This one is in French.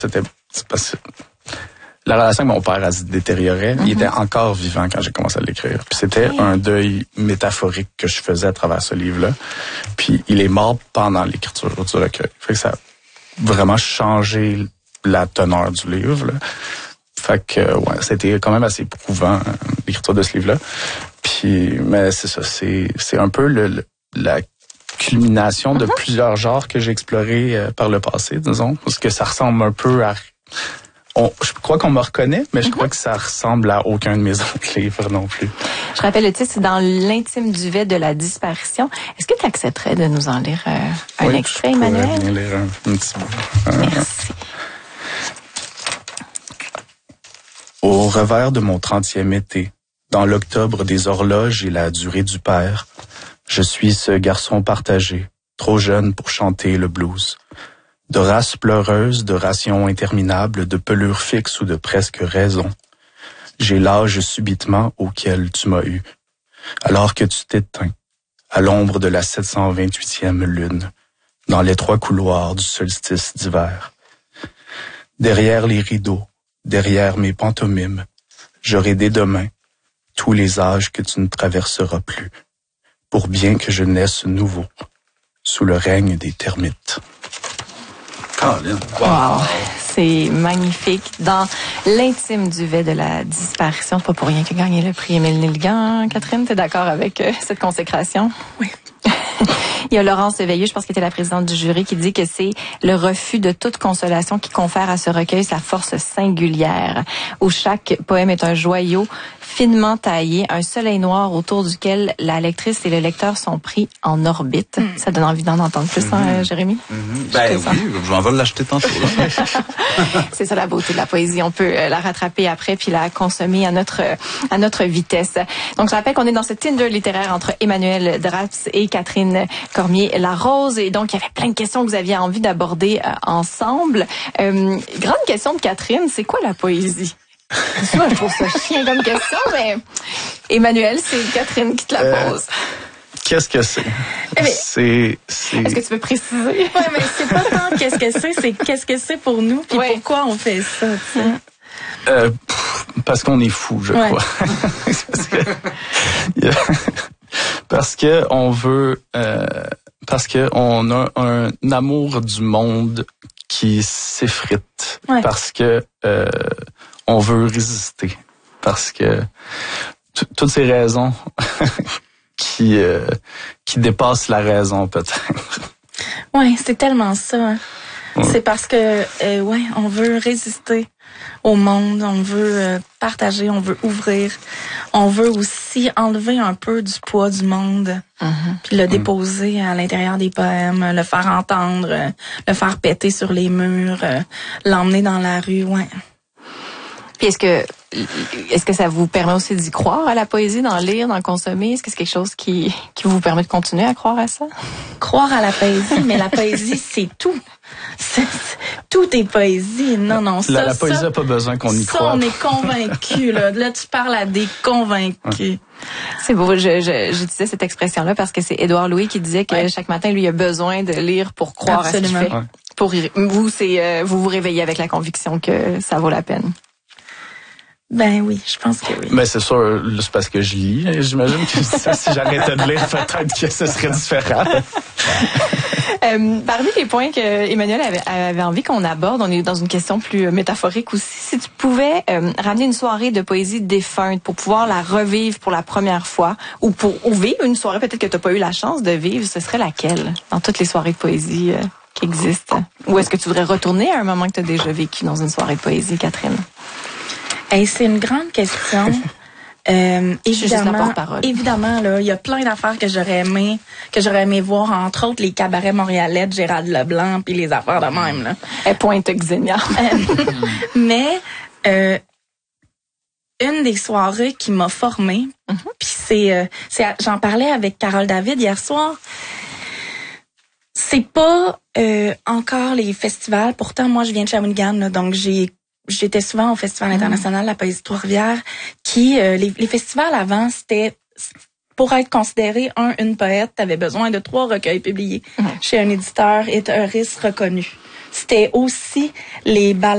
c'est parce que la relation avec mon père, elle se détériorait. Il était encore vivant quand j'ai commencé à l'écrire. Puis c'était un deuil métaphorique que je faisais à travers ce livre-là. Puis il est mort pendant l'écriture du recueil. Fait que ça a vraiment changé la teneur du livre, là. Fait que, ouais, c'était quand même assez éprouvant, l'écriture de ce livre-là. Puis, mais c'est ça, c'est un peu la culmination de plusieurs genres que j'ai explorés par le passé, disons. Parce que ça ressemble un peu à... je crois qu'on me reconnaît, mais je crois que ça ressemble à aucun de mes autres livres non plus. Je rappelle le titre, c'est Dans l'intime duvet de la disparition. Est-ce que tu accepterais de nous en lire un extrait, Emmanuel? Oui, je pourrais bien lire un petit bout. Merci. Au revers de mon 30e été, dans l'octobre des horloges et la durée du père, je suis ce garçon partagé, trop jeune pour chanter le blues. De race pleureuse, de rations interminables, de pelure fixe ou de presque raison. J'ai l'âge subitement auquel tu m'as eu, alors que tu t'éteins, à l'ombre de la 728e lune, dans l'étroit couloir du solstice d'hiver. Derrière les rideaux, derrière mes pantomimes, j'aurai dès demain tous les âges que tu ne traverseras plus, pour bien que je naisse nouveau, sous le règne des termites. Wow, c'est magnifique. Dans l'intime duvet de la disparition, c'est pas pour rien qu'il a gagné le prix Émile Nelligan. Catherine, t'es d'accord avec cette consécration? Oui. Il y a Laurence Veilleux, je pense qu'elle était la présidente du jury, qui dit que c'est le refus de toute consolation qui confère à ce recueil sa force singulière, où chaque poème est un joyau finement taillé, un soleil noir autour duquel la lectrice et le lecteur sont pris en orbite. Ça donne envie d'en entendre plus, hein, Jérémy? Ben oui, je m'en vais l'acheter tantôt. C'est ça la beauté de la poésie. On peut la rattraper après puis la consommer à notre vitesse. Donc, je rappelle qu'on est dans ce Tinder littéraire entre Emmanuel Draps et Catherine Cormier-Larose. Et donc, il y avait plein de questions que vous aviez envie d'aborder ensemble. Grande question de Catherine, c'est quoi la poésie? Moi, je trouve ça chien comme question, mais Emmanuel, c'est Catherine qui te la pose. Qu'est-ce que c'est? Est-ce que tu peux préciser? Oui, mais c'est pas tant c'est qu'est-ce que c'est pour nous, puis pourquoi on fait ça, tu sais. Parce qu'on est fou, je crois. Parce que on veut, parce que on a un amour du monde qui s'effrite. Ouais. Parce que on veut résister. Parce que toutes ces raisons qui dépassent la raison peut-être. Ouais, c'est tellement ça. Hein. Ouais. C'est parce que on veut résister au monde, on veut partager, on veut ouvrir, on veut aussi enlever un peu du poids du monde, puis le déposer à l'intérieur des poèmes, le faire entendre, le faire péter sur les murs, l'emmener dans la rue, ouais. Puis est-ce que ça vous permet aussi d'y croire à la poésie, d'en lire, d'en consommer? Est-ce que c'est quelque chose qui vous permet de continuer à croire à ça? Croire à la poésie, mais la poésie, c'est tout. Tout est poésie. Non, la poésie n'a pas besoin qu'on y croie. Ça, on est convaincus, là. Là, tu parles à des convaincus. C'est beau, j'utilisais cette expression-là parce que c'est Édouard Louis qui disait que chaque matin, lui, il a besoin de lire pour croire à ce qu'il fait. Ouais. Pour vous réveillez avec la conviction que ça vaut la peine. Ben oui, je pense que oui. Mais c'est sûr, c'est parce que je lis. J'imagine que si j'arrêtais de lire, peut-être que ce serait différent. Parmi les points que Emmanuel avait envie qu'on aborde, on est dans une question plus métaphorique aussi. Si tu pouvais ramener une soirée de poésie défunte pour pouvoir la revivre pour la première fois, ou vivre une soirée peut-être que tu n'as pas eu la chance de vivre, ce serait laquelle dans toutes les soirées de poésie qui existent? Ou est-ce que tu voudrais retourner à un moment que tu as déjà vécu dans une soirée de poésie, Catherine? Hey, c'est une grande question. Évidemment, là, il y a plein d'affaires que j'aurais aimé voir, entre autres les cabarets montréalais de Gérald Leblanc puis les affaires de même, là. Pointe Xenia. Mais une des soirées qui m'a formée, puis j'en parlais avec Carole David hier soir. C'est pas encore les festivals. Pourtant, moi, je viens de Shawinigan, là, donc j'étais souvent au Festival international de la poésie de Trois-Rivières, qui les festivals avant, c'était pour être considéré une poète, t'avais besoin de 3 recueils publiés chez un éditeur et un reconnu. C'était aussi les balles